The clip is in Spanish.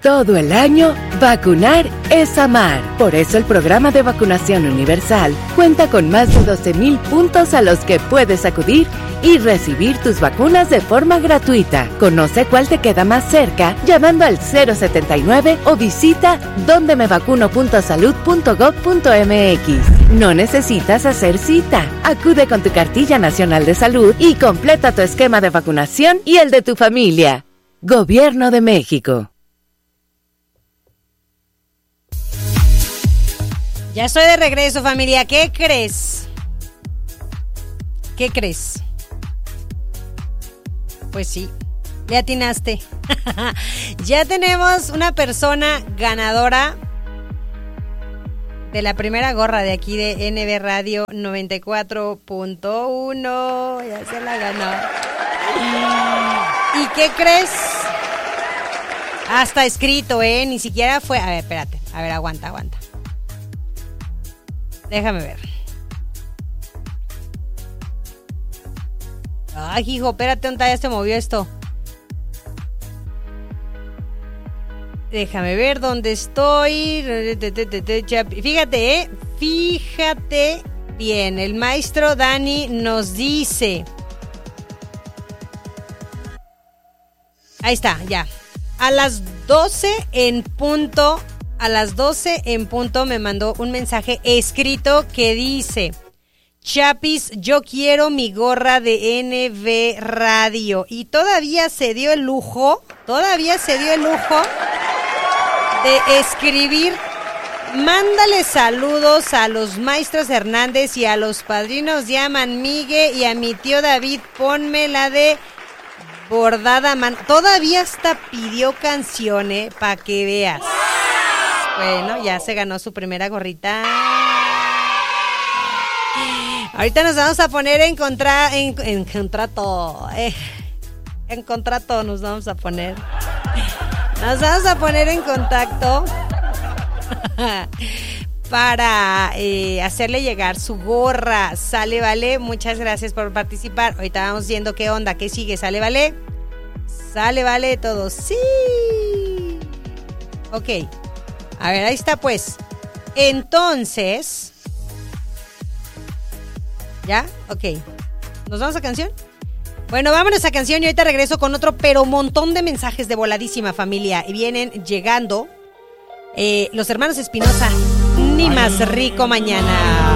Todo el año, vacunar es amar. Por eso el programa de vacunación universal cuenta con más de 12,000 puntos a los que puedes acudir y recibir tus vacunas de forma gratuita. Conoce cuál te queda más cerca llamando al 079 o visita dondemevacuno.salud.gov.mx. No necesitas hacer cita. Acude con tu cartilla nacional de salud y completa tu esquema de vacunación y el de tu familia. Gobierno de México. Ya estoy de regreso, familia. ¿Qué crees? ¿Qué crees? Pues sí, le atinaste. Ya tenemos una persona ganadora de la primera gorra de aquí de NB Radio 94.1. Ya se la ganó. ¿Y qué crees? Hasta escrito, Ni siquiera fue... A ver, espérate. A ver, aguanta. Déjame ver. Ay, hijo, espérate, ¿dónde ya se movió esto? Déjame ver dónde estoy. Fíjate, Fíjate bien. El maestro Dani nos dice... Ahí está, ya. A las 12 en punto me mandó un mensaje escrito que dice: Chapis, yo quiero mi gorra de NB Radio. Y todavía se dio el lujo de escribir: mándale saludos a los maestros Hernández y a los padrinos Yaman Migue y a mi tío David, ponme la de bordada mano. Todavía hasta pidió canciones para que veas. Bueno, ya se ganó su primera gorrita. Ahorita nos vamos a poner en contrato. En contrato nos vamos a poner. Nos vamos a poner en contacto para hacerle llegar su gorra. Sale, vale. Muchas gracias por participar. Ahorita vamos viendo qué onda, qué sigue. Sale, vale. Sale, vale, todo. Sí. Ok. A ver, ahí está pues. Entonces... ¿Ya? Ok. ¿Nos vamos a canción? Bueno, vámonos a canción y ahorita regreso con otro, pero montón de mensajes de voladísima, familia. Y vienen llegando los hermanos Espinosa. Ni más rico mañana.